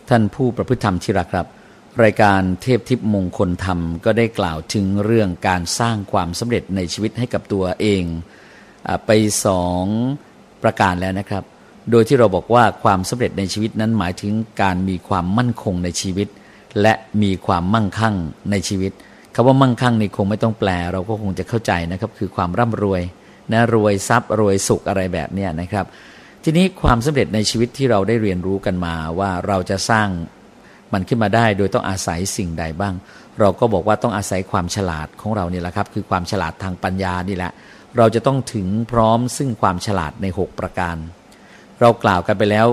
ท่านผู้ประพฤติธรรมที่รักครับรายการเทพทิพย์มงคลธรรมก็ได้กล่าวถึงเรื่องการสร้างความสำเร็จในชีวิตให้กับตัวเองไป2ประการแล้วนะครับโดยที่เราบอกว่าความสำเร็จในชีวิตนั้นหมายถึงการมีความมั่นคงในชีวิตและมีความมั่งคั่งในชีวิตคำว่ามั่งคั่งนี่คงไม่ต้องแปลเราก็คงจะเข้าใจนะครับคือความร่ำรวยนะรวยทรัพย์รวยสุขอะไรแบบนี้นะครับทีนี้ความสำเร็จในชีวิตที่เราได้เรียนรู้กันมาว่าเราจะสร้างมันขึ้นมาได้โดยต้องอาศัยสิ่งใดบ้างเราก็บอกว่าต้องอาศัยความฉลาดของเรานี่แหละครับคือความฉลาดทางปัญญานี่แหละเราจะต้องถึงพร้อมซึ่งความฉลาดใน6ประการเรากล่าวกันไปแล้ว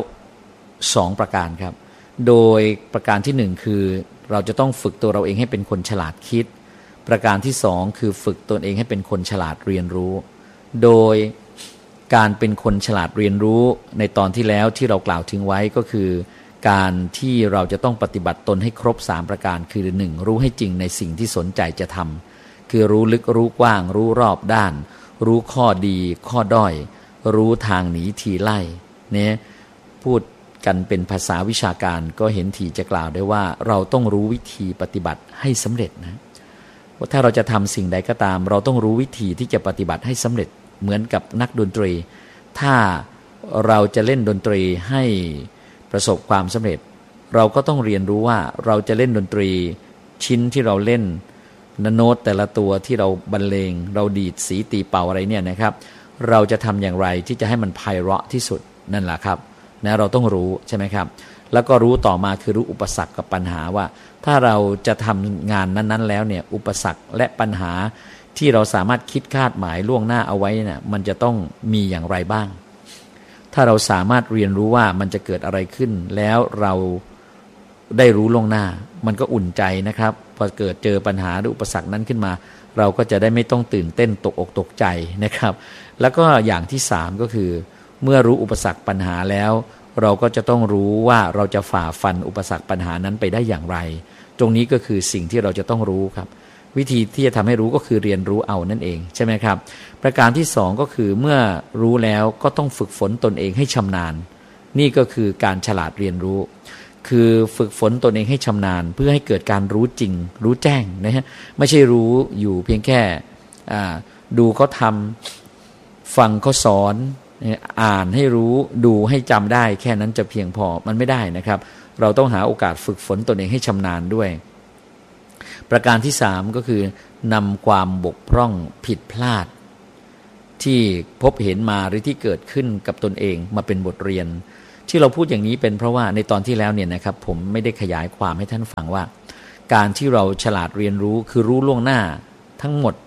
2ประการครับโดยประการที่1คือเราจะต้องฝึกตัวเราเองให้เป็นคนฉลาดคิดประการที่2คือฝึกตนเองให้เป็นคนฉลาดเรียนรู้โดยการเป็นคนฉลาดเรียนรู้ในตอนที่แล้วที่เรากล่าวถึงไว้ก็คือการที่เราจะต้องปฏิบัติตนให้ครบ3ประการคือ1รู้ให้จริงในสิ่งที่สนใจจะทำคือรู้ลึกรู้กว้างรู้รอบด้านรู้ข้อดีข้อด้อยรู้ทางหนีทีไล่เนี่ยพูดกันเป็นภาษาวิชาการก็เห็นทีจะกล่าวได้ว่าเราต้องรู้วิธีปฏิบัติให้สำเร็จนะว่าถ้าเราจะทำสิ่งใดก็ตามเราต้องรู้วิธีที่จะปฏิบัติให้สำเร็จเหมือนกับนักดนตรีถ้าเราจะเล่นดนตรีให้ประสบความสำเร็จเราก็ต้องเรียนรู้ว่าเราจะเล่นดนตรีชิ้นที่เราเล่นโน้ตแต่ละตัวที่เราบรรเลงเราดีดสีตีเป่าอะไรเนี่ยนะครับเราจะทำอย่างไรที่จะให้มันไพเราะที่สุดนั่นแหละครับนะเราต้องรู้ใช่ไหมครับแล้วก็รู้ต่อมาคือรู้อุปสรรคกับปัญหาว่าถ้าเราจะทำงานนั้นๆแล้วเนี่ยอุปสรรคและปัญหาที่เราสามารถคิดคาดหมายล่วงหน้าเอาไว้เนี่ยมันจะต้องมีอย่างไรบ้างถ้าเราสามารถเรียนรู้ว่ามันจะเกิดอะไรขึ้นแล้วเราได้รู้ล่วงหน้ามันก็อุ่นใจนะครับพอเกิดเจอปัญหาหรืออุปสรรคนั้นขึ้นมาเราก็จะได้ไม่ต้องตื่นเต้นตกอกตกใจนะครับแล้วก็อย่างที่3ก็คือเมื่อรู้อุปสรรคปัญหาแล้วเราก็จะต้องรู้ว่าเราจะฝ่าฟันอุปสรรคปัญหานั้นไปได้อย่างไรตรงนี้ก็คือสิ่งที่เราจะต้องรู้ครับวิธีที่จะทำให้รู้ก็คือเรียนรู้เอานั่นเองใช่ไหมครับประการที่2ก็คือเมื่อรู้แล้วก็ต้องฝึกฝนตนเองให้ชำนาญนี่ก็คือการฉลาดเรียนรู้คือฝึกฝนตนเองให้ชำนาญเพื่อให้เกิดการรู้จริงรู้แจ้งนะฮะไม่ใช่รู้อยู่เพียงแค่ดูเขาทำฟังเขาสอนอ่านให้รู้ดูให้จำได้แค่นั้นจะเพียงพอมันไม่ได้นะครับเราต้องหาโอกาสฝึกฝนตนเองให้ชำนาญด้วยประการที่3ก็คือนำความบกพร่องผิดพลาดที่พบเห็นมาหรือที่เกิดขึ้นกับตนเองมาเป็นบทเรียนที่เราพูดอย่างนี้เป็นเพราะว่าในตอนที่แล้วเนี่ยนะครับผมไม่ได้ขยายความให้ท่านฟังว่าการที่เราฉลาดเรียนรู้คือรู้ล่วงหน้าทั้งหมด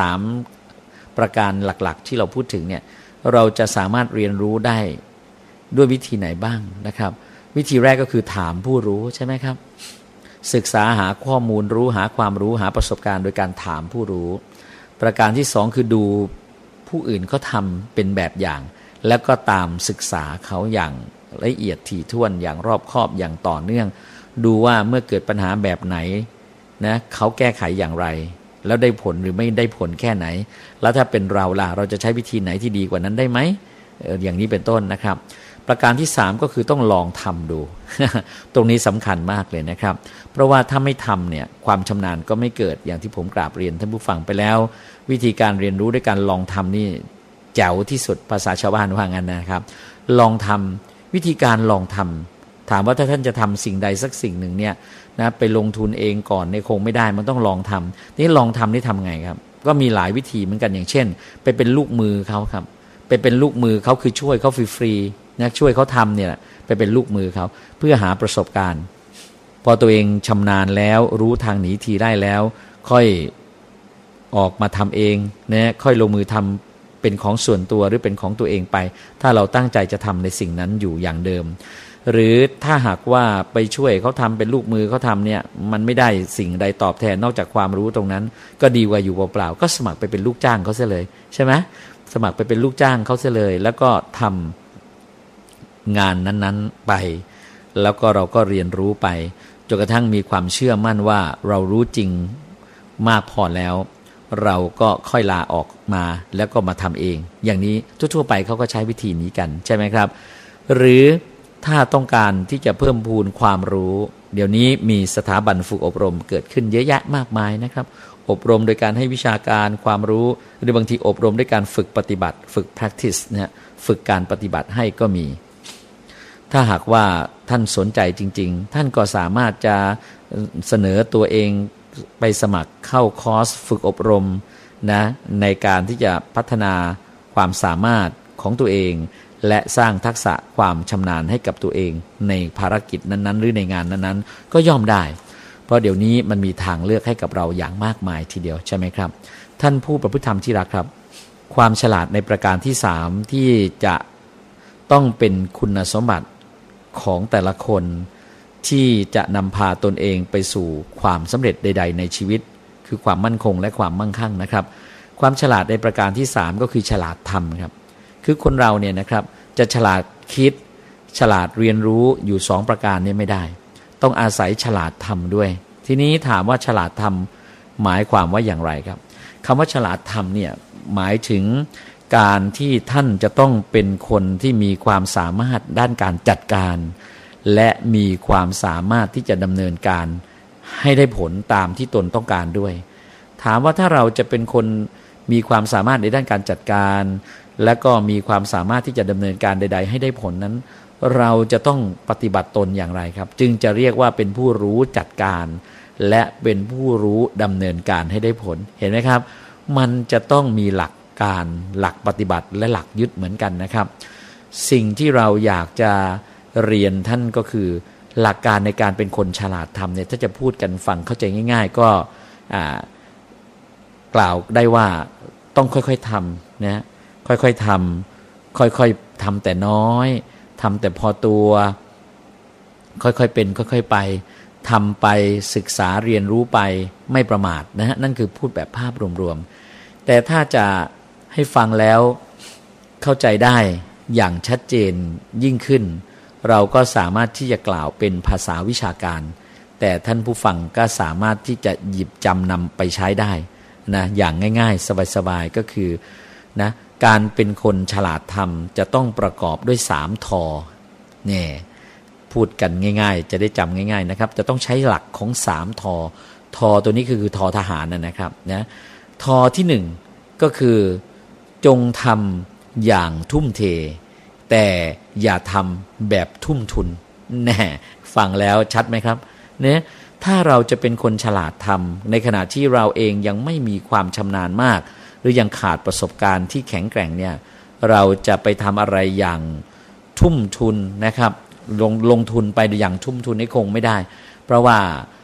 3ประการหลักๆที่เราพูดถึงเนี่ยเราจะสามารถเรียนรู้ได้ด้วยวิธีไหนบ้างนะครับวิธีแรกก็คือถามผู้รู้ใช่ไหมครับศึกษาหาข้อมูลรู้หาความรู้หาประสบการณ์โดยการถามผู้รู้ประการที่2คือดูผู้อื่นเขาทำเป็นแบบอย่างแล้วก็ตามศึกษาเขาอย่างละเอียดถี่ถ้วนอย่างรอบคอบอย่างต่อเนื่องดูว่าเมื่อเกิดปัญหาแบบไหนนะเขาแก้ไขอย่างไรแล้วได้ผลหรือไม่ได้ผลแค่ไหนแล้วถ้าเป็นเราล่ะเราจะใช้วิธีไหนที่ดีกว่านั้นได้ไหมอย่างนี้เป็นต้นนะครับประการที่3ก็คือต้องลองทำดู ตรงนี้สำคัญมากเลยนะครับเพราะว่าถ้าไม่ทำเนี่ยความชำนาญก็ไม่เกิดอย่างที่ผมกราบเรียนท่านผู้ฟังไปแล้ววิธีการเรียนรู้ด้วยการลองทำนี่แจ๋วที่สุดภาษาชาวบ้านว่างั้นนะครับลองทำวิธีการลองทำถามว่าถ้าท่านจะทำสิ่งใดสักสิ่งหนึ่งเนี่ยนะไปลงทุนเองก่อนเนี่ยคงไม่ได้มันต้องลองทำนี่ลองทำนี่ทำไงครับก็มีหลายวิธีเหมือนกันอย่างเช่นไปเป็นลูกมือเขาครับไปเป็นลูกมือเขาคือช่วยเขาฟรีๆนะช่วยเขาทำเนี่ยไปเป็นลูกมือเขาเพื่อหาประสบการณ์พอตัวเองชำนาญแล้วรู้ทางหนีทีได้แล้วค่อยออกมาทำเองนะค่อยลงมือทำเป็นของส่วนตัวหรือเป็นของตัวเองไปถ้าเราตั้งใจจะทำในสิ่งนั้นอยู่อย่างเดิมหรือถ้าหากว่าไปช่วยเขาทำเป็นลูกมือเขาทำเนี่ยมันไม่ได้สิ่งใดตอบแทนนอกจากความรู้ตรงนั้นก็ดีกว่าอยู่เปล่าๆก็สมัครไปเป็นลูกจ้างเขาเสียเลยใช่ไหมสมัครไปเป็นลูกจ้างเขาเสียเลยแล้วก็ทำงานนั้นๆไปแล้วก็เราก็เรียนรู้ไปจนกระทั่งมีความเชื่อมั่นว่าเรารู้จริงมากพอแล้วเราก็ค่อยลาออกมาแล้วก็มาทำเองอย่างนี้ทั่วๆไปเขาก็ใช้วิธีนี้กันใช่ไหมครับหรือถ้าต้องการที่จะเพิ่มพูนความรู้เดี๋ยวนี้มีสถาบันฝึกอบรมเกิดขึ้นเยอะแยะมากมายนะครับอบรมโดยการให้วิชาการความรู้หรือบางทีอบรมด้วยการฝึกปฏิบัติฝึก practice นะฮะฝึกการปฏิบัติให้ก็มีถ้าหากว่าท่านสนใจจริงๆท่านก็สามารถจะเสนอตัวเองไปสมัครเข้าคอร์สฝึกอบรมนะในการที่จะพัฒนาความสามารถของตัวเองและสร้างทักษะความชำนาญให้กับตัวเองในภารกิจนั้นๆหรือในงานนั้นๆก็ย่อมได้เพราะเดี๋ยวนี้มันมีทางเลือกให้กับเราอย่างมากมายทีเดียวใช่ไหมครับท่านผู้ประพฤติธรรมที่รักครับความฉลาดในประการที่3ที่จะต้องเป็นคุณสมบัติของแต่ละคนที่จะนำพาตนเองไปสู่ความสำเร็จใดๆในชีวิตคือความมั่นคงและความมั่งคั่งนะครับความฉลาดในประการที่3ก็คือฉลาดทำครับคือคนเราเนี่ยนะครับจะฉลาดคิดฉลาดเรียนรู้อยู่2ประการนี้ไม่ได้ต้องอาศัยฉลาดทำด้วยทีนี้ถามว่าฉลาดทำหมายความว่าอย่างไรครับคำว่าฉลาดทำเนี่ยหมายถึงการที่ท่านจะต้องเป็นคนที่มีความสามารถด้านการจัดการและมีความสามารถที่จะดำเนินการให้ได้ผลตามที่ตนต้องการด้วยถามว่าถ้าเราจะเป็นคนมีความสามารถในด้านการจัดการและก็มีความสามารถที่จะดำเนินการใดๆให้ได้ผลนั้นเราจะต้องปฏิบัติตนอย่างไรครับจึงจะเรียกว่าเป็นผู้รู้จัดการและเป็นผู้รู้ดำเนินการให้ได้ผลเห็นไหมครับมันจะต้องมีหลักการหลักปฏิบัติและหลักยึดเหมือนกันนะครับสิ่งที่เราอยากจะเรียนท่านก็คือหลักการในการเป็นคนฉลาดทำเนี่ยถ้าจะพูดกันฟังเข้าใจง่ายๆก็กล่าวได้ว่าต้องค่อยๆทำนะค่อยๆทำค่อยๆทำแต่น้อยทำแต่พอตัวค่อยๆเป็นค่อยๆไปทำไปศึกษาเรียนรู้ไปไม่ประมาทนะฮะนั่นคือพูดแบบภาพรวมๆแต่ถ้าจะให้ฟังแล้วเข้าใจได้อย่างชัดเจนยิ่งขึ้นเราก็สามารถที่จะกล่าวเป็นภาษาวิชาการแต่ท่านผู้ฟังก็สามารถที่จะหยิบจำนำไปใช้ได้นะอย่างง่ายๆสบายๆก็คือนะการเป็นคนฉลาดทำจะต้องประกอบด้วย3ทอเนี่ยพูดกันง่ายๆจะได้จำง่ายๆนะครับจะต้องใช้หลักของ3ทอทอตัวนี้คือทอทหารนะครับนะทอที่1ก็คือจงทำอย่างทุ่มเทแต่อย่าทำแบบทุ่มทุนแน่ฟังแล้วชัดไหมครับเนี่ยถ้าเราจะเป็นคนฉลาดทำในขณะที่เราเองยังไม่มีความชำนาญมากหรือยังขาดประสบการณ์ที่แข็งแกร่งเนี่ยเราจะไปทำอะไรอย่างทุ่มทุนนะครับลงทุนไปอย่างทุ่มทุนนี่คงไม่ได้เพราะว่า